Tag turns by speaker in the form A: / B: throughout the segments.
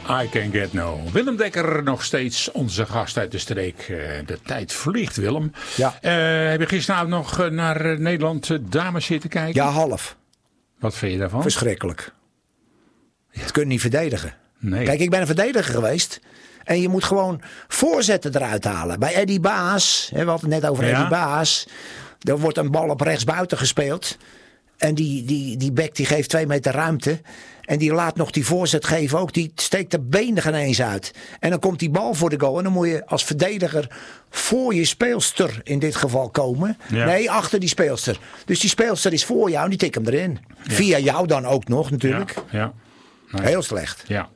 A: I Can Get No. Willem Dekker, nog steeds onze gast uit de streek. De tijd vliegt, Willem.
B: Ja.
A: Heb je gisteravond nog naar Nederland dames zitten kijken?
B: Ja, half.
A: Wat vind je daarvan?
B: Verschrikkelijk. Ja. Dat kun je niet verdedigen.
A: Nee.
B: Kijk, ik ben een verdediger geweest. En je moet gewoon voorzetten eruit halen. Bij Eddie Baas, we hadden het net over Eddie Baas. Er wordt een bal op rechtsbuiten gespeeld. En die bek die geeft 2 meter ruimte. En die laat nog die voorzet geven ook. Die steekt de benen geen eens uit. En dan komt die bal voor de goal. En dan moet je als verdediger voor je speelster in dit geval komen. Ja. Nee, achter die speelster. Dus die speelster is voor jou en die tik hem erin. Ja. Via jou dan ook nog natuurlijk.
A: Ja. Nee.
B: Heel slecht.
A: Ja.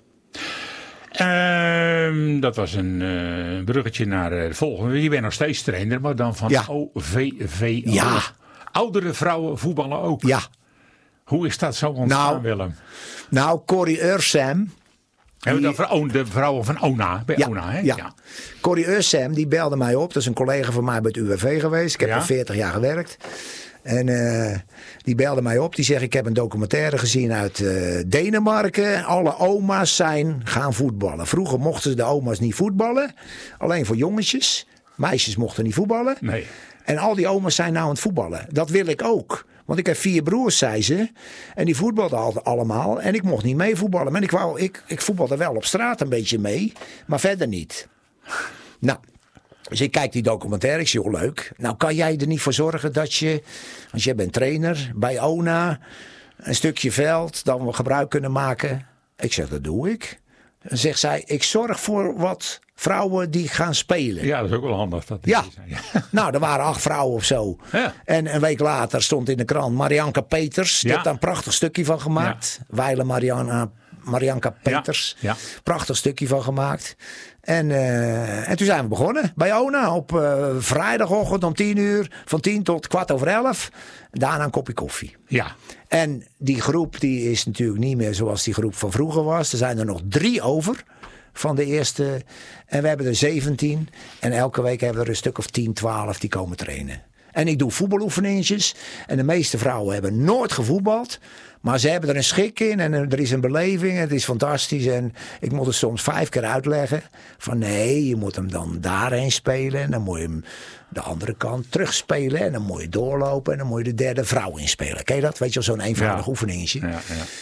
A: Dat was een bruggetje naar de volgende. Je bent nog steeds trainer, maar dan van OVV.
B: Ja.
A: Oudere vrouwen voetballen ook.
B: Ja.
A: Hoe is dat zo ontstaan, Willem?
B: Nou, Corrie Ursam.
A: Hebben we dan de vrouwen van ONA? Bij ONA, hè?
B: Ja. Corrie Ursam, die belde mij op. Dat is een collega van mij bij het UWV geweest. Ik heb er 40 jaar gewerkt. En die belde mij op. Die zegt, ik heb een documentaire gezien uit Denemarken. Alle oma's gaan voetballen. Vroeger mochten de oma's niet voetballen. Alleen voor jongetjes. Meisjes mochten niet voetballen. Nee. En al die oma's zijn nou aan het voetballen. Dat wil ik ook. Want ik heb 4 broers, zei ze. En die voetbalden allemaal. En ik mocht niet mee voetballen. Maar ik voetbalde wel op straat een beetje mee. Maar verder niet. Nou. Dus ik kijk die documentaire, ik zie heel leuk. Nou, kan jij er niet voor zorgen dat je, als jij bent trainer bij ONA, een stukje veld, dan we gebruik kunnen maken? Ik zeg, dat doe ik. Dan zegt zij, ik zorg voor wat vrouwen die gaan spelen.
A: Ja, dat is ook wel handig.
B: Nou, er waren 8 vrouwen of zo. Ja. En een week later stond in de krant Marianka Peters. Die heeft daar een prachtig stukje van gemaakt. Ja. Weile Marianka Peters. Ja. Prachtig stukje van gemaakt. En toen zijn we begonnen bij ONA op vrijdagochtend om 10 uur. Van 10 tot 11:15. Daarna een kopje koffie.
A: Ja.
B: En die groep die is natuurlijk niet meer zoals die groep van vroeger was. Er zijn er nog 3 over van de eerste. En we hebben er 17. En elke week hebben we er een stuk of 10, 12 die komen trainen. En ik doe voetbaloefeningetjes. En de meeste vrouwen hebben nooit gevoetbald. Maar ze hebben er een schik in en er is een beleving. Het is fantastisch. En ik moet het soms 5 keer uitleggen. Van nee, je moet hem dan daarheen spelen. En dan moet je hem de andere kant terugspelen. En dan moet je doorlopen. En dan moet je de derde vrouw inspelen. Ken je dat? Weet je wel, zo'n eenvoudig oefeningetje. Ja.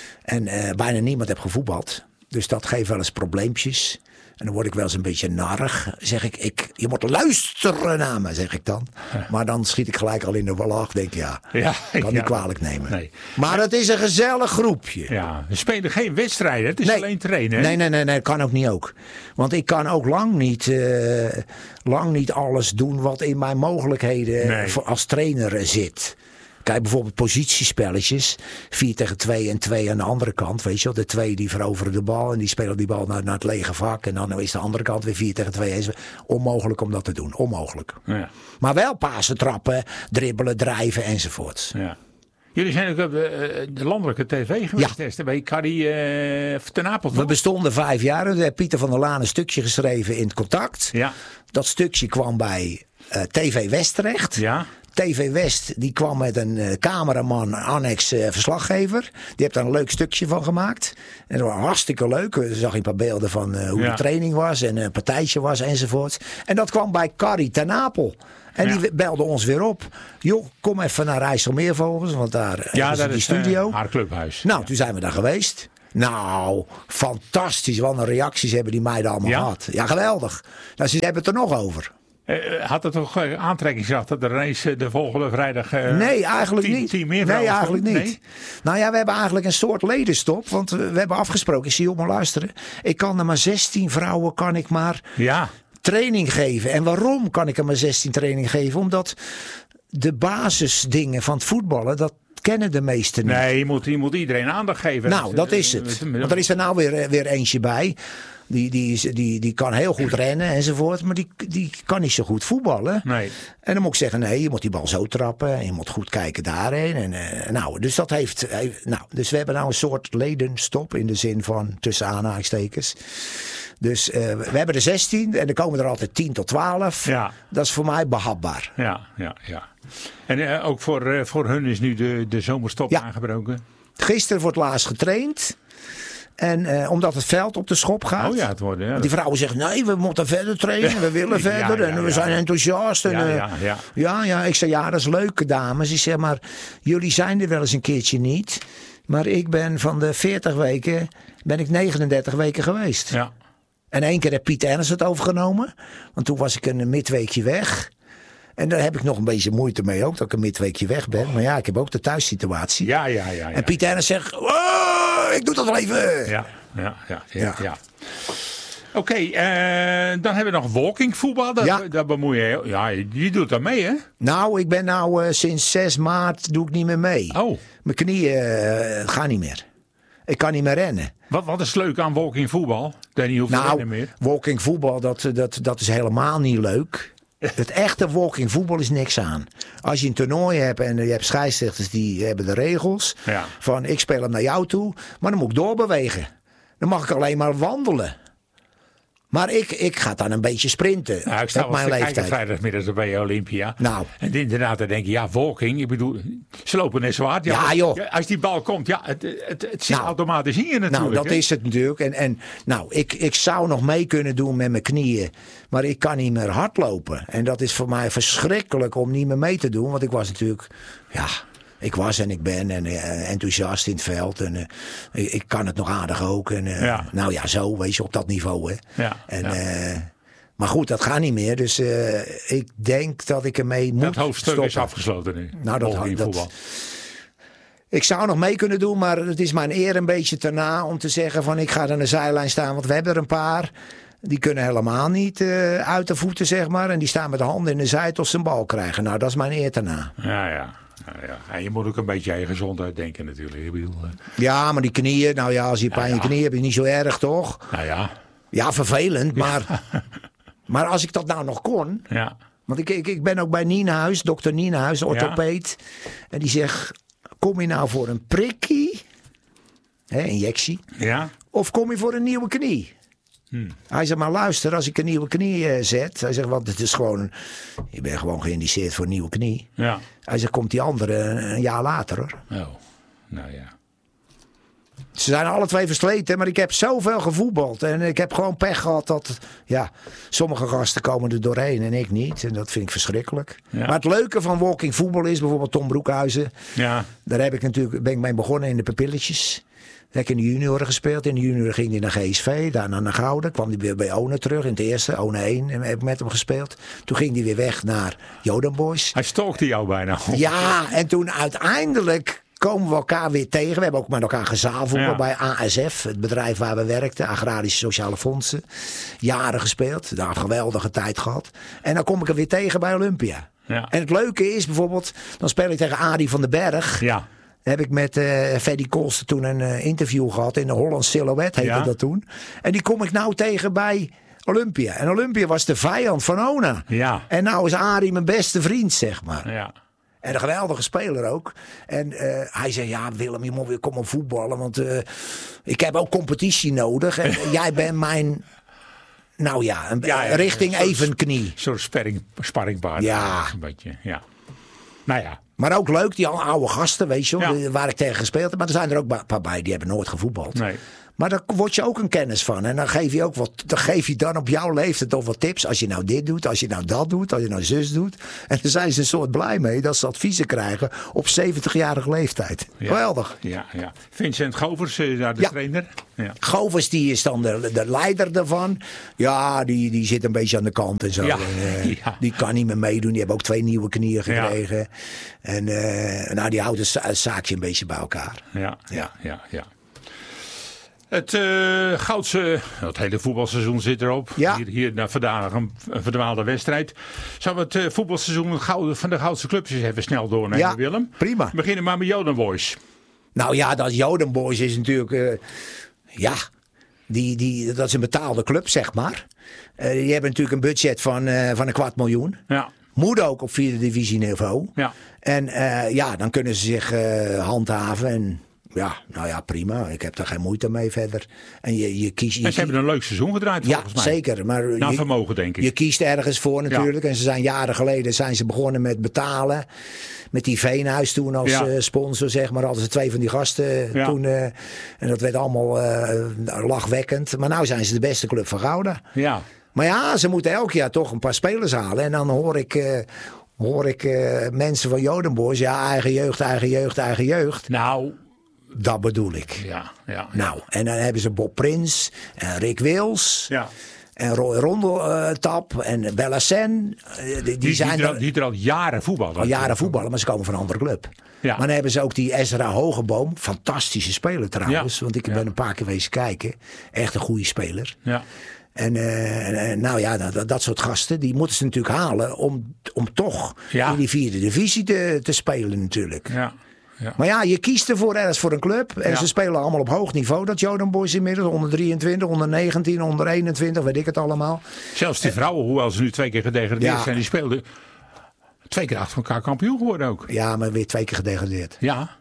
B: En bijna niemand heeft gevoetbald. Dus dat geeft wel eens probleempjes. En dan word ik wel eens een beetje narrig. Zeg ik je moet luisteren naar me, zeg ik dan. Maar dan schiet ik gelijk al in de lach. Denk kan niet kwalijk nemen. Nee. Maar het is een gezellig groepje.
A: Ja, we spelen geen wedstrijden. Het is alleen trainen.
B: Nee, dat kan ook niet ook. Want ik kan ook lang niet alles doen wat in mijn mogelijkheden als trainer zit. Kijk, bijvoorbeeld positiespelletjes. 4 tegen 2 en 2 aan de andere kant. Weet je wel, de 2 die veroveren de bal. En die spelen die bal naar het lege vak. En dan is de andere kant weer 4 tegen 2. Is onmogelijk om dat te doen. Onmogelijk. Ja. Maar wel pasen, trappen, dribbelen, drijven enzovoort.
A: Ja. Jullie zijn ook op de landelijke tv geweest. Bij Carrie ten Apeldoorn.
B: We bestonden 5 jaar. Toen heeft Pieter van der Laan een stukje geschreven in het Contact. Ja. Dat stukje kwam bij TV West terecht. Ja. TV West die kwam met een cameraman, annex verslaggever. Die heeft daar een leuk stukje van gemaakt. En dat was hartstikke leuk. We zag een paar beelden van hoe de training was en een partijtje was enzovoort. En dat kwam bij Carrie ten Apel. En die belde ons weer op. Joh, kom even naar IJsselmeervogels, want daar is die studio.
A: Haar clubhuis.
B: Nou, toen zijn we daar geweest. Nou, fantastisch. Wat een reacties hebben die meiden allemaal gehad. Ja, geweldig. Nou, ze hebben het er nog over.
A: Had het toch aantrekkingskracht dat de race de volgende vrijdag...
B: nee, eigenlijk niet. Nee, eigenlijk niet. Nee? Nou ja, we hebben eigenlijk een soort ledenstop. Want we hebben afgesproken, ik zie je op maar luisteren. Ik kan er maar 16 vrouwen training geven. En waarom kan ik er maar 16 training geven? Omdat de basisdingen van het voetballen, dat kennen de meesten niet.
A: Nee, je moet iedereen aandacht geven.
B: Nou, dat is het. Want er is er nou weer eentje bij. Die kan heel goed rennen enzovoort. Maar die kan niet zo goed voetballen. Nee. En dan moet ik zeggen, nee, je moet die bal zo trappen. En je moet goed kijken daarheen. Dus dat heeft... Dus we hebben nou een soort ledenstop. In de zin van tussen aanhalingstekens. Dus we hebben er 16. En er komen er altijd 10 tot 12. Ja. Dat is voor mij behapbaar.
A: Ja. En ook voor hun is nu de zomerstop aangebroken?
B: Gisteren voor het laatst getraind. En omdat het veld op de schop gaat.
A: Oh ja, het wordt, ja.
B: Die vrouwen zeggen, nee, we moeten verder trainen. We willen verder. En we zijn enthousiast. En, ja. Ik zei, ja, dat is leuk, dames. Ik zeg, maar jullie zijn er wel eens een keertje niet. Maar ik ben van de 40 weken, ben ik 39 weken geweest.
A: Ja.
B: En 1 keer heeft Piet Ernst het overgenomen. Want toen was ik een midweekje weg. En daar heb ik nog een beetje moeite mee ook, dat ik een midweekje weg ben. Maar ja, ik heb ook de thuissituatie.
A: Ja.
B: En Piet Ernst zegt, oh, ik doe dat wel even.
A: Ja. Oké, dan hebben we nog walkingvoetbal. Daar bemoei je. Ja, je doet daar mee, hè?
B: Nou, ik ben sinds 6 maart doe ik niet meer mee.
A: Oh.
B: Mijn knieën gaan niet meer. Ik kan niet meer rennen.
A: Wat is leuk aan walkingvoetbal? Dat je niet hoeft te rennen meer.
B: Walkingvoetbal, dat is helemaal niet leuk. Het echte walkingvoetbal is niks aan. Als je een toernooi hebt en je hebt scheidsrechters die hebben de regels.
A: Ja.
B: Van ik speel hem naar jou toe, maar dan moet ik doorbewegen. Dan mag ik alleen maar wandelen. Maar ik ga dan een beetje sprinten.
A: Nou, ik sta
B: op mijn leeftijd.
A: Vrijdagmiddag bij Olympia.
B: Nou.
A: En inderdaad, dan denk je, ja, walking. Ik bedoel, ze lopen net zo hard.
B: Ja, joh.
A: Als die bal komt, ja, het zit automatisch in je natuurlijk.
B: Nou, dat is het natuurlijk. En ik zou nog mee kunnen doen met mijn knieën. Maar ik kan niet meer hardlopen. En dat is voor mij verschrikkelijk om niet meer mee te doen. Want ik was natuurlijk, ik was en ik ben enthousiast in het veld. En ik kan het nog aardig ook. En, Nou ja, zo, weet je, op dat niveau. Hè. Ja, maar goed, dat gaat niet meer. Dus ik denk dat ik ermee moet
A: Dat hoofdstuk
B: stoppen.
A: is afgesloten nu.
B: Nou, dat ik zou nog mee kunnen doen, maar het is mijn eer een beetje daarna om te zeggen van ik ga aan de zijlijn staan. Want we hebben er een paar. Die kunnen helemaal niet uit de voeten, zeg maar. En die staan met de handen in de zij tot ze een bal krijgen. Nou, dat is mijn eer daarna.
A: Ja. En je moet ook een beetje aan je gezondheid denken natuurlijk. Ik bedoel,
B: Ja, maar die knieën, nou ja, als je pijn in je knieën hebt, is niet zo erg, toch?
A: Nou ja.
B: Ja, vervelend, maar als ik dat nou nog kon.
A: Ja.
B: Want ik ben ook bij Nienhuis, dokter Nienhuis, orthopeed. En die zegt, kom je nou voor een prikkie, injectie, of kom je voor een nieuwe knie? Hij zegt, maar luister, als ik een nieuwe knie zet. Hij zegt, want het is gewoon, je bent gewoon geïndiceerd voor een nieuwe knie.
A: Ja.
B: Hij zegt, komt die andere een jaar later hoor.
A: Oh, nou ja.
B: Ze zijn alle twee versleten, maar ik heb zoveel gevoetbald. En ik heb gewoon pech gehad dat, sommige gasten komen er doorheen en ik niet. En dat vind ik verschrikkelijk. Ja. Maar het leuke van walking voetbal is bijvoorbeeld Tom Broekhuizen. Ja. Daar ben ik mee begonnen in de Papilletjes. Heb ik in de junioren gespeeld. In de junioren ging hij naar GSV, daarna naar Gouden. Kwam hij weer bij One terug in het eerste. One 1 heb ik met hem gespeeld. Toen ging hij weer weg naar Joden Boys.
A: Hij stalkte jou bijna.
B: Ja, en toen uiteindelijk komen we elkaar weer tegen. We hebben ook met elkaar gezamenlijk bij ASF. Het bedrijf waar we werkten. Agrarische Sociale Fondsen. Jaren gespeeld. Daar een geweldige tijd gehad. En dan kom ik er weer tegen bij Olympia. Ja. En het leuke is bijvoorbeeld. Dan speel ik tegen Arie van den Berg. Ja. Heb ik met Freddy Kolster toen een interview gehad. In de Hollands Silhouette heette dat toen. En die kom ik nou tegen bij Olympia. En Olympia was de vijand van Ona. Ja. En nou is Arie mijn beste vriend, zeg maar. Ja. En een geweldige speler ook. En hij zei, ja Willem, je moet weer komen voetballen. Want ik heb ook competitie nodig. En jij bent mijn, richting evenknie. Een
A: soort sparringpaard.
B: Ja.
A: Een beetje, Nou ja.
B: Maar ook leuk, die oude gasten, weet je wel, waar ik tegen gespeeld heb. Maar er zijn er ook een paar bij, die hebben nooit gevoetbald. Nee. Maar daar word je ook een kennis van. En dan geef je ook dan op jouw leeftijd toch wat tips. Als je nou dit doet, als je nou dat doet, als je nou zus doet. En daar zijn ze een soort blij mee dat ze adviezen krijgen op 70-jarige leeftijd. Ja. Geweldig.
A: Ja. Vincent Govers, daar de trainer. Ja.
B: Govers, die is dan de leider daarvan. Ja, die zit een beetje aan de kant en zo.
A: Ja.
B: Die kan niet meer meedoen. Die hebben ook 2 nieuwe knieën gekregen. Ja. En die houdt het zaakje een beetje bij elkaar.
A: Ja. Het hele voetbalseizoen zit erop. Ja. Hier vandaag een verdwaalde wedstrijd. Zou het voetbalseizoen van de Goudse clubs even snel doornemen, Willem?
B: Prima.
A: We beginnen maar met Joden Boys.
B: Nou ja, dat Joden Boys is natuurlijk... dat is een betaalde club, zeg maar. Die hebben natuurlijk een budget van 250.000. Ja. Moet ook op 4e divisie niveau. Ja. En dan kunnen ze zich handhaven en... Ja, nou ja, prima. Ik heb daar geen moeite mee verder. En je kiest...
A: En ze hebben een leuk seizoen gedraaid volgens mij.
B: Ja, zeker. Maar
A: naar vermogen, denk ik.
B: Je kiest ergens voor natuurlijk. Ja. En ze zijn jaren geleden begonnen met betalen. Met die Veenhuis toen als sponsor, zeg maar. Hadden ze 2 van die gasten toen. En dat werd allemaal lachwekkend. Maar nou zijn ze de beste club van Gouda.
A: Ja.
B: Maar ja, ze moeten elk jaar toch een paar spelers halen. En dan hoor ik mensen van Jodenboys. Ja, eigen jeugd.
A: Nou...
B: Dat bedoel ik.
A: Ja.
B: Nou, en dan hebben ze Bob Prins en Rick Wils.
A: Ja.
B: En Roy Rondeltap en Bellassène.
A: Die er al jaren voetballen.
B: Al jaren voetballen, maar ze komen van een andere club. Ja. Maar dan hebben ze ook die Ezra Hogeboom. Fantastische speler trouwens. Ja. Want ik ben een paar keer wezen kijken. Echt een goede speler. Ja. En nou ja, dat soort gasten, die moeten ze natuurlijk halen om toch in die 4e divisie te spelen natuurlijk. Ja. Ja. Maar ja, je kiest ervoor ergens voor een club. En ze spelen allemaal op hoog niveau. Dat Joden Boys inmiddels. Onder 23, onder 19, onder 21. Weet ik het allemaal.
A: Zelfs die vrouwen, hoewel ze nu 2 keer gedegradeerd zijn. Die speelden 2 keer achter elkaar kampioen geworden ook.
B: Ja, maar weer 2 keer gedegradeerd.
A: Ja.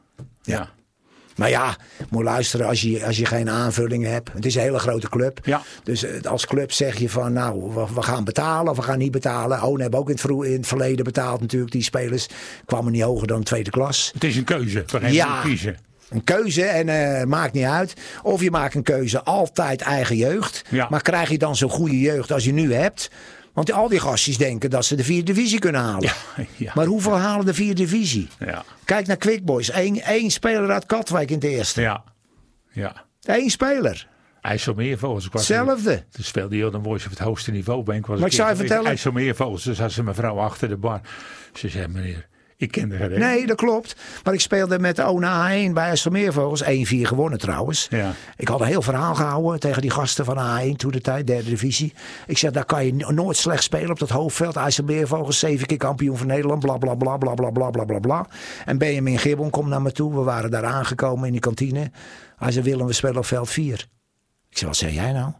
B: Maar ja, moet luisteren als je geen aanvulling hebt. Het is een hele grote club. Ja. Dus als club zeg je van nou, we gaan betalen of we gaan niet betalen. Owen hebben ook in het verleden betaald natuurlijk. Die spelers kwamen niet hoger dan 2e klas.
A: Het is een keuze. We gaan kiezen.
B: Een keuze en maakt niet uit. Of je maakt een keuze altijd eigen jeugd. Ja. Maar krijg je dan zo'n goede jeugd als je nu hebt... Want al die gastjes denken dat ze de 4e divisie kunnen halen. Ja. Maar hoeveel halen de 4e divisie? Ja. Kijk naar Quick Boys. Eén speler uit Katwijk in het eerste.
A: Ja.
B: 1 speler.
A: IJsselmeervogels.
B: Hetzelfde.
A: Toen speelde Joden Boys op het hoogste niveau.
B: Maar ik zou je vertellen.
A: IJsselmeervogels. Dus had ze mijn vrouw achter de bar. Ze zei, meneer... Ik kende haar.
B: Nee, dat klopt. Maar ik speelde met de ONA A1 bij IJsselmeervogels. 1-4 gewonnen trouwens. Ja. Ik had een heel verhaal gehouden tegen die gasten van A1 toen de tijd, 3e divisie. Ik zeg, daar kan je nooit slecht spelen op dat hoofdveld. IJsselmeervogels, 7 keer kampioen van Nederland. Bla bla bla bla bla bla bla bla bla. En Benjamin Gibbon komt naar me toe. We waren daar aangekomen in die kantine. Hij zei, Willem, we spelen op veld 4. Ik zei, wat zeg jij nou?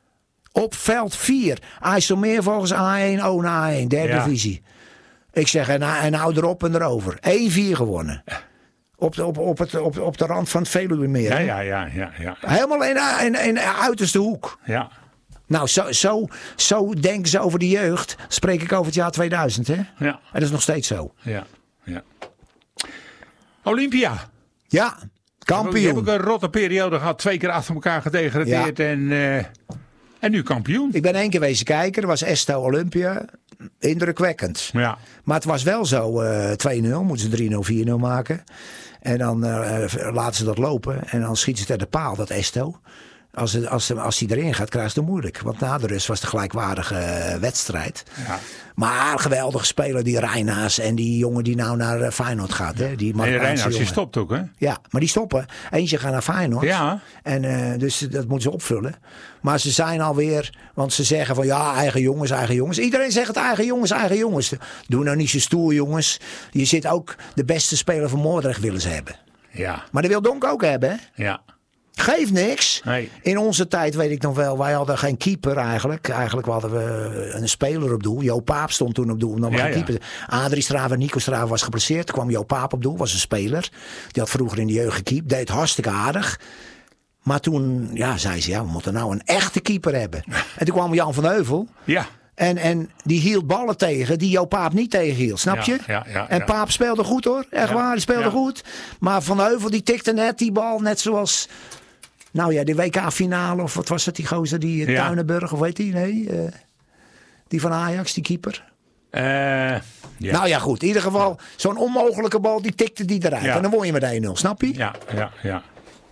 B: Op veld 4. IJsselmeervogels A1, ONA A1, 3e divisie. Ik zeg, en hou erop en erover. 1-4 gewonnen. Op de rand van het Veluwemeer.
A: Ja.
B: Helemaal in de uiterste hoek. Ja. Nou, zo denken ze over de jeugd. Spreek ik over het jaar 2000, hè? Ja. En dat is nog steeds zo.
A: Ja. Olympia.
B: Ja, kampioen.
A: Je hebt ook een rotte periode gehad. 2 keer achter elkaar gedegradeerd. Ja. En nu kampioen.
B: Ik ben 1 keer wezen kijken. Dat was Esto Olympia. Indrukwekkend. Ja. Maar het was wel zo 2-0. Moeten ze 3-0, 4-0 maken. En dan laten ze dat lopen. En dan schieten ze ter de paal, dat Esto. Als hij erin gaat, krijgen ze het moeilijk. Want na de rust was het een gelijkwaardige wedstrijd. Ja. Maar een geweldige speler, die Reinaas. En die jongen die nou naar Feyenoord gaat. Hè? Die
A: Reinaas die stopt ook, hè?
B: Ja, maar die stoppen. Eentje gaat naar Feyenoord. Ja. En dus dat moeten ze opvullen. Maar ze zijn alweer... Want ze zeggen van ja, eigen jongens. Iedereen zegt het eigen jongens. Doe nou niet zo stoer, jongens. Je zit ook de beste speler van Moordrecht willen ze hebben. Ja. Maar dat wil Donk ook hebben, hè? Ja. Geeft niks. Nee. In onze tijd weet ik nog wel, wij hadden geen keeper eigenlijk. Eigenlijk hadden we een speler op doel. Jo Paap stond toen op doel. Dan was keeper. Adrie Strava en Nico Strava was geblesseerd. Toen kwam Jo Paap op doel, was een speler. Die had vroeger in de jeugd gekiept. Deed hartstikke aardig. Maar toen zei ze, we moeten nou een echte keeper hebben. En toen kwam Jan van Heuvel. Ja. En die hield ballen tegen die Jo Paap niet tegenhield. Snap je? En Paap speelde goed hoor. Echt waar, die speelde goed. Maar Van Heuvel die tikte net die bal. Net zoals... Nou ja, de WK-finale, of wat was het, die gozer, die Tuinenburg, of weet die? Nee, die van Ajax, die keeper. Nou ja, goed. In ieder geval, zo'n onmogelijke bal, die tikte die eruit. Ja. En dan won je met 1-0, snap je?
A: Ja.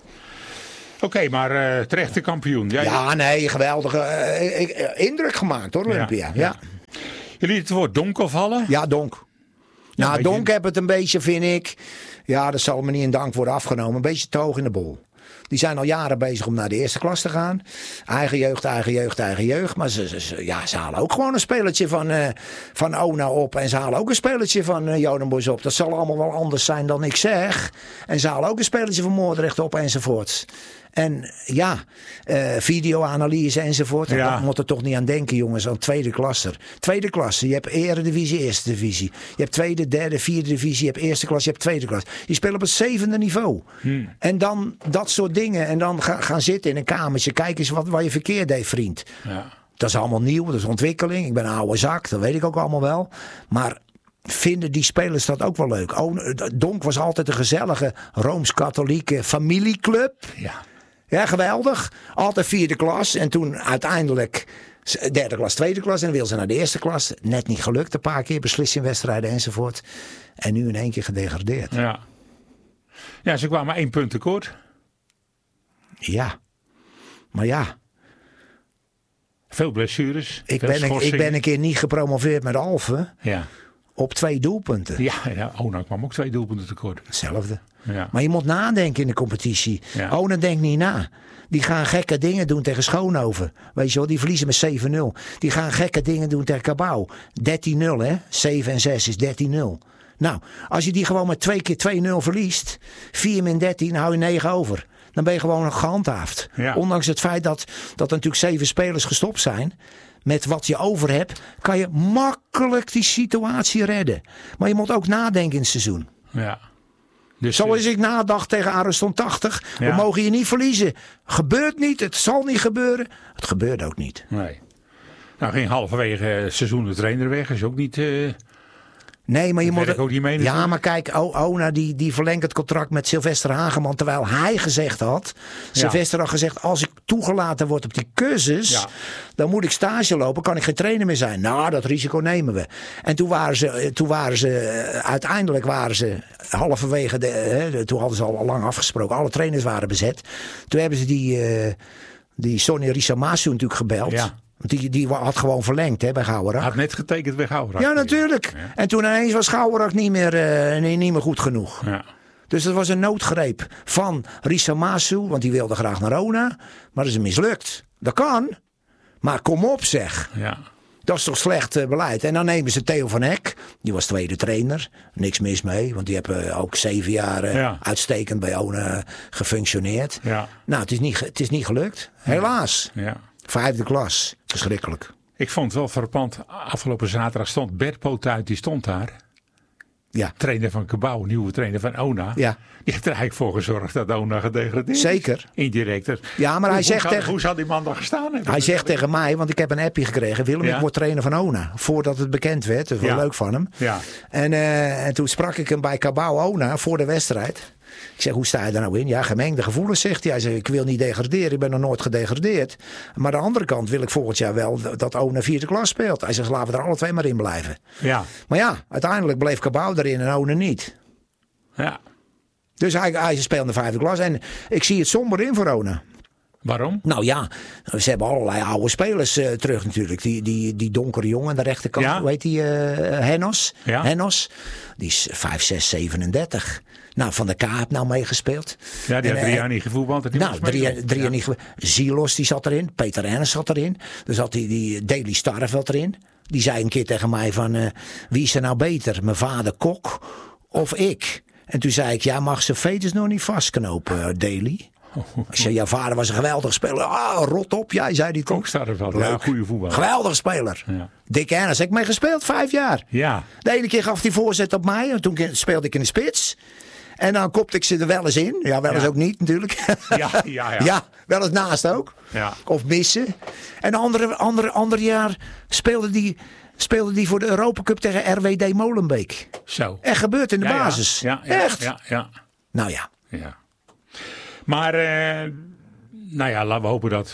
A: Oké, maar terechte kampioen.
B: Ja, nee, geweldige indruk gemaakt hoor, Olympia. Ja.
A: Jullie het woord Donk of Halle?
B: Ja, Donk. Nou, Donk heb het een beetje, vind ik. Ja, dat zal me niet in dank worden afgenomen. Een beetje te hoog in de bol. Die zijn al jaren bezig om naar de eerste klas te gaan. Eigen jeugd. Maar ze halen ook gewoon een spelertje van Ona op. En ze halen ook een spelertje van Jodenboys op. Dat zal allemaal wel anders zijn dan ik zeg. En ze halen ook een spelertje van Moordrecht op enzovoorts. En ja, videoanalyse enzovoort. Ja. Daar moet er toch niet aan denken, jongens. Aan tweede klasser. Tweede klasse, je hebt eredivisie, eerste divisie. Je hebt tweede, derde, vierde divisie. Je hebt eerste klasse, je hebt tweede klasse. Je speelt op het 7e niveau. En dan dat soort dingen. En dan gaan zitten in een kamertje. Kijk eens wat je verkeerd deed, vriend. Ja. Dat is allemaal nieuw, dat is ontwikkeling. Ik ben een oude zak, dat weet ik ook allemaal wel. Maar vinden die spelers dat ook wel leuk? Donk was altijd een gezellige Rooms-Katholieke familieclub. Ja, geweldig. Altijd vierde klas. En toen uiteindelijk derde klas, tweede klas. En dan wil ze naar de eerste klas. Net niet gelukt een paar keer. Beslissingwedstrijden enzovoort. En nu in één keer gedegradeerd.
A: Ja, ze kwamen 1 punt tekort.
B: Ja. Maar ja.
A: Veel blessures.
B: Ik ben een keer niet gepromoveerd met Alphen.
A: Ja.
B: Op 2 doelpunten.
A: Ja. Ona kwam ook 2 doelpunten tekort.
B: Hetzelfde.
A: Ja.
B: Maar je moet nadenken in de competitie. Ja. Ona denkt niet na. Die gaan gekke dingen doen tegen Schoonhoven. Weet je wel, die verliezen met 7-0. Die gaan gekke dingen doen tegen Cabau. 13-0 hè. 7 en 6 is 13-0. Nou, als je die gewoon met 2 keer 2-0 verliest. 4 min 13, hou je 9 over. Dan ben je gewoon nog gehandhaafd. Ja. Ondanks het feit dat natuurlijk 7 spelers gestopt zijn. Met wat je over hebt, kan je makkelijk die situatie redden. Maar je moet ook nadenken in het seizoen.
A: Ja. Dus,
B: zoals ik nadacht tegen Ariston 80. Ja. We mogen je niet verliezen. Gebeurt niet, het zal niet gebeuren. Het gebeurt ook niet.
A: Nee. Nou, ging halverwege het seizoen de trainer weg. Is ook niet...
B: Nee, maar je moet
A: ook niet mee.
B: Ja, maar kijk, Ona die verlengt het contract met Sylvester Hageman. Terwijl hij gezegd had. Sylvester had gezegd, als ik toegelaten word op die cursus. Dan moet ik stage lopen, kan ik geen trainer meer zijn. Nou, dat risico nemen we. En uiteindelijk waren ze halverwege. Toen hadden ze al lang afgesproken. Alle trainers waren bezet. Toen hebben ze die Sonny Risamasu natuurlijk gebeld. Ja. Want die had gewoon verlengd bij Gouwerak.
A: Had net getekend bij Gouwerak.
B: Ja, natuurlijk. Ja. En toen ineens was Gouwerak niet meer goed genoeg. Ja. Dus dat was een noodgreep van Risamasu. Want die wilde graag naar Ona. Maar dat is mislukt. Dat kan. Maar kom op zeg. Ja. Dat is toch slecht beleid. En dan nemen ze Theo van Hek. Die was tweede trainer. Niks mis mee. Want die hebben ook 7 jaar uitstekend bij Ona gefunctioneerd. Ja. Nou, het is niet gelukt. Helaas. Ja. 5e klas. Verschrikkelijk.
A: Ik vond het wel verpand. Afgelopen zaterdag stond Bert Potuit, die stond daar. Ja. Trainer van Cabau, nieuwe trainer van Ona. Ja. Die heeft er eigenlijk voor gezorgd dat Ona gedegradeerd is.
B: Zeker.
A: Indirect.
B: Ja, maar
A: hoe zou die man dan gestaan hebben?
B: Hij zegt tegen mij, want ik heb een appje gekregen. Willem, ik word trainer van Ona. Voordat het bekend werd. Dat was wel leuk van hem. Ja. En toen sprak ik hem bij Cabau Ona voor de wedstrijd. Ik zeg, hoe sta je daar nou in? Ja, gemengde gevoelens, zegt hij. Hij zegt, ik wil niet degraderen. Ik ben nog nooit gedegradeerd. Maar aan de andere kant wil ik volgend jaar wel dat Ona 4e klas speelt. Hij zegt, laten we er alle 2 maar in blijven. Ja. Maar ja, uiteindelijk bleef Cabau erin en Ona niet. Ja. Dus hij speelt in de 5e klas. En ik zie het somber in voor Ona.
A: Waarom?
B: Nou ja, ze hebben allerlei oude spelers terug natuurlijk. Die donkere jongen aan de rechterkant. Ja. Hoe heet die? Hennos. Ja. Hennos. Die is 5, 6, 37. Nou, Van der Kaap nou meegespeeld.
A: Ja, die had 3 jaar niet gevoetbald.
B: Nou, 3 jaar niet gevoetbald. Zilos die zat erin. Peter Ernst zat erin. Er zat die Daley Starreveld erin. Die zei een keer tegen mij van... wie is er nou beter? Mijn vader Kok of ik? En toen zei ik... ja, mag zijn veters nog niet vastknopen, Daley? Ik zei, jouw vader was een geweldig speler. Rot op, jij zei die toch.
A: Starreveld, ja, een goede voetballer.
B: Geweldig speler. Ja. Dick Ernst, heb ik mee gespeeld, 5 jaar. Ja. De ene keer gaf hij voorzet op mij. En toen speelde ik in de spits. En dan kopte ik ze er wel eens in. Ja, wel eens ook niet natuurlijk. Ja, wel eens naast ook. Ja. Of missen. En ander jaar speelde die voor de Europa Cup tegen RWD Molenbeek.
A: Zo.
B: Echt gebeurd in de basis.
A: Ja.
B: Echt.
A: Ja.
B: Nou ja.
A: Maar, nou ja, laten we hopen dat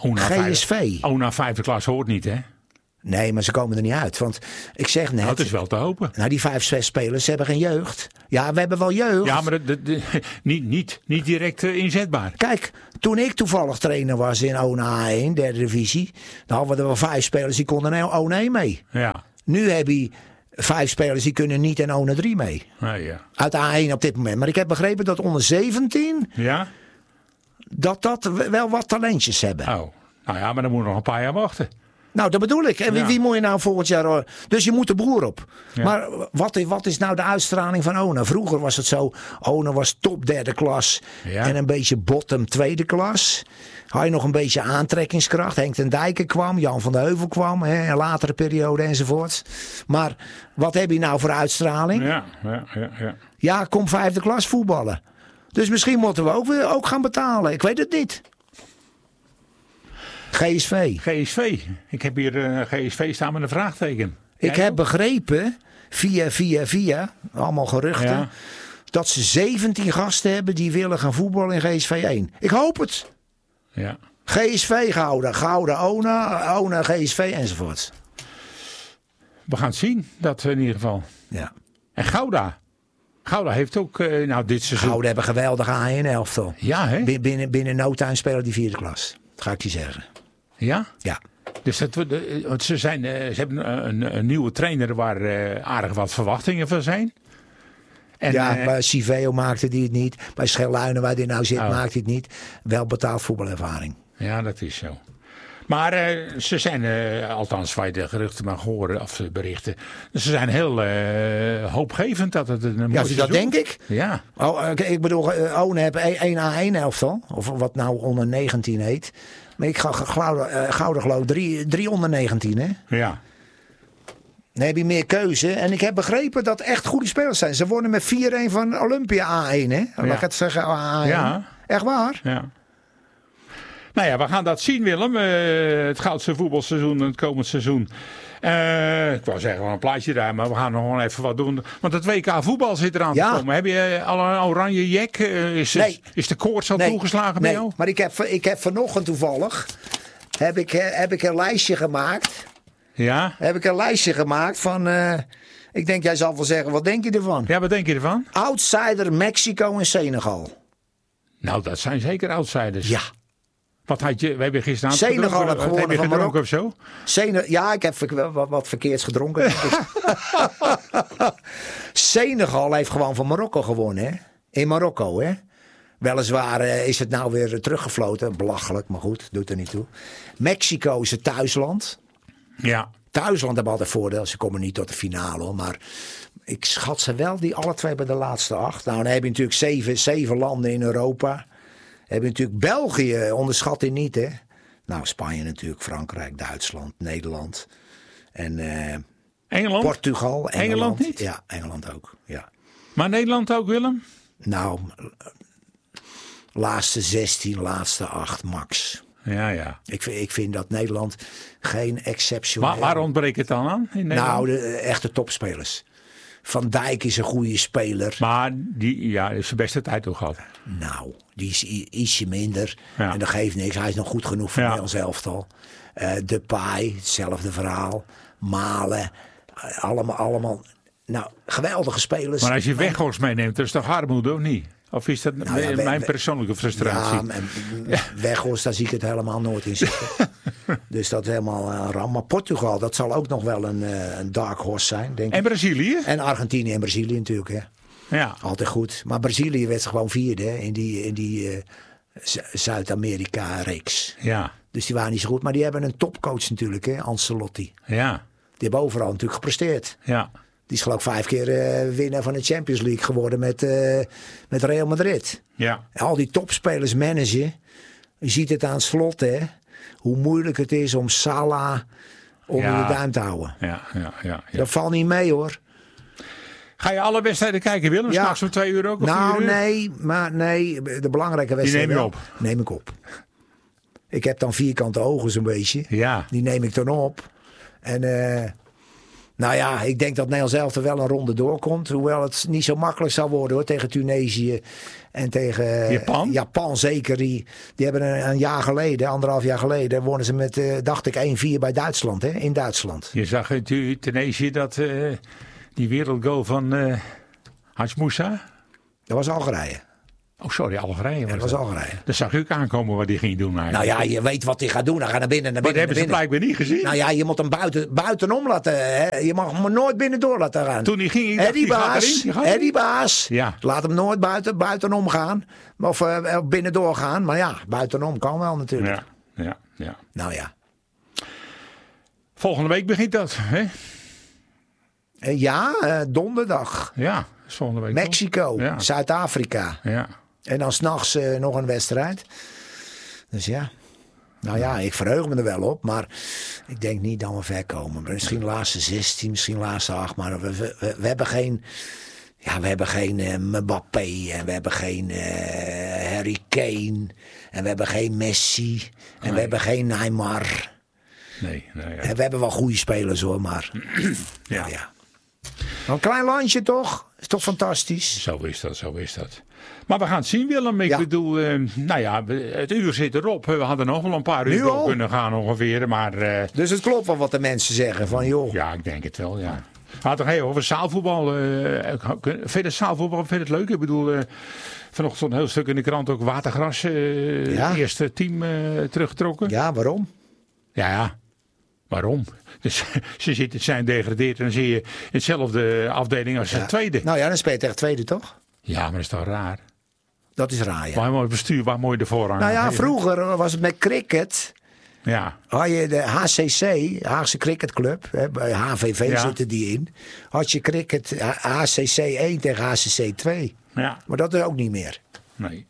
A: Ona 5e klas hoort niet, hè?
B: Nee, maar ze komen er niet uit. Want ik zeg net...
A: Dat is wel te hopen.
B: Nou, die 5, 6 spelers, ze hebben geen jeugd. Ja, we hebben wel jeugd.
A: Ja, maar niet direct inzetbaar.
B: Kijk, toen ik toevallig trainer was in ONA 1, derde divisie... dan hadden we er wel 5 spelers die konden ONA 1 mee. Ja. Nu heb je 5 spelers die kunnen niet in ONA 3 mee.
A: Ja.
B: Uit A1 op dit moment. Maar ik heb begrepen dat onder 17... Ja? Dat wel wat talentjes hebben.
A: Oh, nou ja, maar dan moet je nog een paar jaar wachten.
B: Nou, dat bedoel ik. En wie moet je nou volgend jaar... Dus je moet de boer op. Ja. Maar wat is nou de uitstraling van Ona? Vroeger was het zo. Ona was top derde klas. Ja. En een beetje bottom tweede klas. Had je nog een beetje aantrekkingskracht. Henk ten Dijken kwam. Jan van de Heuvel kwam. Een latere periode enzovoort. Maar wat heb je nou voor uitstraling? Ja, kom vijfde klas voetballen. Dus misschien moeten we ook gaan betalen. Ik weet het niet. GSV. Ik heb hier GSV staan met een vraagteken. Ik heb begrepen, via, allemaal geruchten, dat ze 17 gasten hebben die willen gaan voetballen in GSV 1. Ik hoop het. Ja. GSV Gouda, Ona, GSV enzovoort. We gaan het zien, dat in ieder geval. Ja. En Gouda heeft ook dit seizoen... Gouda hebben geweldige A1-elftal. Ja, hè? Binnen no time spelen die vierde klas. Dat ga ik je zeggen. Ja? Ja. Dus ze hebben een nieuwe trainer waar aardig wat verwachtingen van zijn. En, bij Civeo maakte die het niet. Bij Schelluinen waar die nou zit maakt hij het niet. Wel betaald voetbalervaring. Ja, dat is zo. Maar ze zijn, althans waar je de geruchten mag horen of berichten. Ze zijn heel hoopgevend dat het een mooi dat denk ik. Ja. Ik bedoel, One hebben 1 A1 elftal. Of wat nou onder 19 heet. Maar ik ga Gouda geloof 3 onder 19, hè? Ja. Dan heb je meer keuze. En ik heb begrepen dat echt goede spelers zijn. Ze wonnen met 4-1 van Olympia A1, hè? Laat ik het zeggen, A1. Ja. Echt waar? Ja. Nou ja, we gaan dat zien, Willem. Het Goudse voetbalseizoen en het komend seizoen. Ik wou zeggen, wel een plaatje daar, maar we gaan nog wel even wat doen. Want het WK voetbal zit eraan te komen. Heb je al een oranje jek? Is de koorts al toegeslagen bij jou? Maar ik heb vanochtend toevallig heb ik een lijstje gemaakt. Ja? Heb ik een lijstje gemaakt van... ik denk, jij zal wel zeggen, wat denk je ervan? Ja, wat denk je ervan? Outsider Mexico en Senegal. Nou, dat zijn zeker outsiders. Ja. Wat had je? We hebben gisteren Senegal heb gewonnen van Marokko of zo? Ja, ik heb wat verkeerds gedronken. Senegal heeft gewoon van Marokko gewonnen, hè? In Marokko, hè? Weliswaar is het nou weer teruggefloten. Belachelijk, maar goed, doet er niet toe. Mexico is het thuisland. Ja. Thuisland hebben altijd voordeel. Ze komen niet tot de finale, hoor. Maar ik schat ze wel, die alle twee bij de laatste 8. Nou, dan heb je natuurlijk 7 landen in Europa. Heb je natuurlijk België, onderschat hij niet, hè. Nou, Spanje natuurlijk, Frankrijk, Duitsland, Nederland. En Engeland? Portugal. Engeland niet? Ja, Engeland ook, ja. Maar Nederland ook, Willem? Nou, laatste 16, laatste 8 max. Ja. Ik vind dat Nederland geen exceptioneel... Waar ontbreekt het dan aan in Nederland? Nou, de echte topspelers. Van Dijk is een goede speler. Maar die heeft zijn beste tijd ook gehad. Nou, die is ietsje minder. Ja. En dat geeft niks. Hij is nog goed genoeg voor Nederlands elftal. Depay, hetzelfde verhaal. Malen. Allemaal. Nou, geweldige spelers. Maar als je Weghorst meeneemt, dat is toch armoede of niet? Of is dat mijn persoonlijke frustratie? Ja, Weghorst, daar zie ik het helemaal nooit in zitten. Dus dat is helemaal een ramp. Maar Portugal, dat zal ook nog wel een dark horse zijn, denk ik. En Brazilië? En Argentinië en Brazilië natuurlijk, hè. Ja. Altijd goed. Maar Brazilië werd gewoon vierde, hè, in die Zuid-Amerika-reeks. Ja. Dus die waren niet zo goed. Maar die hebben een topcoach natuurlijk, hè, Ancelotti. Ja. Die hebben overal natuurlijk gepresteerd. Ja. Die is geloof ik 5 keer winnaar van de Champions League geworden met Real Madrid. Ja. En al die topspelers managen. Je ziet het aan Slot, hè. Hoe moeilijk het is om Salah onder de duim te houden. Ja. Dat valt niet mee, hoor. Ga je alle wedstrijden kijken, Willem? Ja. S'nachts om 2 uur ook? Of nou, 4 uur? Nee. De belangrijke wedstrijden. Die neem je op? Neem ik op. Ik heb dan vierkante ogen zo'n beetje. Ja. Die neem ik dan op. En... nou ja, ik denk dat Nederland zelf er wel een ronde doorkomt. Hoewel het niet zo makkelijk zal worden, hoor. Tegen Tunesië en tegen Japan zeker. Die hebben een jaar geleden, 1,5 jaar geleden, wonnen ze met, dacht ik, 1-4 bij Duitsland. Hè? In Duitsland. Je zag in Tunesië dat die wereldgoal van Hans Moussa. Dat was Algerije. Oh, sorry, Algerije. Dat was Algerije. Dat zag je ook aankomen wat hij ging doen eigenlijk. Nou ja, je weet wat hij gaat doen. Hij gaat naar binnen. Maar dat hebben ze blijkbaar niet gezien. Nou ja, je moet hem buitenom laten. Hè. Je mag hem nooit binnendoor laten gaan. Toen hij ging, Eddie Baas. Ja. Laat hem nooit buitenom gaan. Of binnendoor gaan. Maar ja, buitenom kan wel natuurlijk. Ja. Nou ja.
A: Volgende week begint dat, hè?
B: Donderdag.
A: Ja, is volgende week.
B: Mexico,
A: ja.
B: Zuid-Afrika.
A: Ja.
B: En dan 's nachts nog een wedstrijd. Dus ja. Nou ja, ik verheug me er wel op. Maar ik denk niet dat we ver komen. Misschien laatste 16, misschien laatste 8. Maar we hebben geen... Ja, we hebben geen Mbappé. En we hebben geen Harry Kane. En we hebben geen Messi. En we hebben geen Neymar.
A: Nee. Ja.
B: En we hebben wel goede spelers hoor, maar...
A: Ja.
B: Nou ja. Een klein landje toch? Is toch fantastisch?
A: Zo is dat. Maar we gaan het zien, Willem. Ik bedoel, het uur zit erop. We hadden nog wel een paar uur door kunnen gaan ongeveer. Maar,
B: dus het klopt wel wat de mensen zeggen van joh.
A: Ja, ik denk het wel, ja. We hadden toch over zaalvoetbal. Vind je het zaalvoetbal het leuk? Ik bedoel, vanochtend stond een heel stuk in de krant ook Watergras. Het eerste team teruggetrokken.
B: Ja, waarom?
A: Ja. Waarom? Dus ze zijn degradeerd en dan zie je in hetzelfde afdeling als de tweede.
B: Nou ja, dan speel je tegen tweede toch?
A: Ja, maar dat is toch raar?
B: Dat is raar, ja.
A: Waar mooi bestuur, waar mooi de voorrang.
B: Nou ja, vroeger was het met cricket.
A: Ja.
B: Had je de HCC, Haagse Cricketclub, bij HVV zitten die in. Had je cricket HCC 1 tegen HCC 2.
A: Ja.
B: Maar dat is ook niet meer.
A: Nee.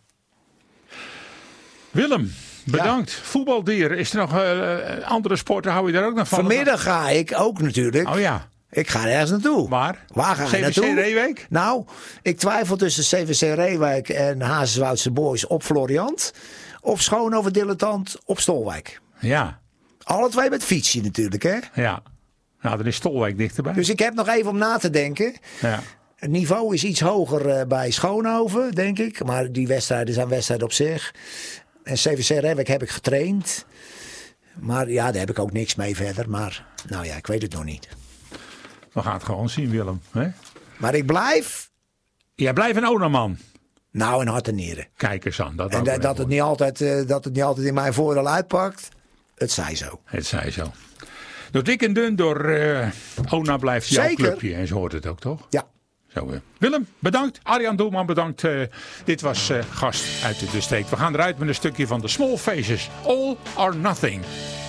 A: Willem, bedankt. Ja. Voetbaldier, is er nog andere sporten, hou je daar ook nog van?
B: Vanmiddag ga ik ook natuurlijk.
A: Oh ja.
B: Ik ga ergens naartoe.
A: Waar
B: ga je naartoe?
A: CVC Reewijk?
B: Nou, ik twijfel tussen CVC Reewijk en Hazenswoudse Boys op Floriant. Of Schoonhoven Dilettant op Stolwijk.
A: Ja.
B: Alle twee met fietsje natuurlijk, hè?
A: Ja. Nou, dan is Stolwijk dichterbij.
B: Dus ik heb nog even om na te denken.
A: Ja.
B: Het niveau is iets hoger bij Schoonhoven, denk ik. Maar die wedstrijden zijn wedstrijden op zich. En CVC Reewijk heb ik getraind. Maar ja, daar heb ik ook niks mee verder. Maar nou ja, ik weet het nog niet.
A: We gaan het gewoon zien, Willem. Hè?
B: Maar ik blijf...
A: Jij blijft een Onaman.
B: Nou, in hart en nieren.
A: Kijk eens aan.
B: Dat het niet altijd in mijn voordeel uitpakt. Het zij zo.
A: Het zij zo. Door dik en dun, door Ona blijft jouw clubje. En zo hoort het ook, toch?
B: Ja.
A: Zo, Willem, bedankt. Arjan Doelman, bedankt. Dit was gast uit de streek. We gaan eruit met een stukje van de Small Faces. All or Nothing.